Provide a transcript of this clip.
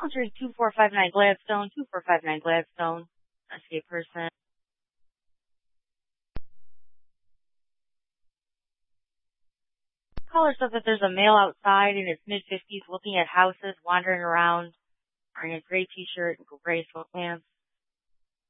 Country 2459 Gladstone, 2459 Gladstone. Escape person. Caller says that there's a male outside in his mid-50s looking at houses, wandering around, wearing a gray t-shirt and gray sweatpants.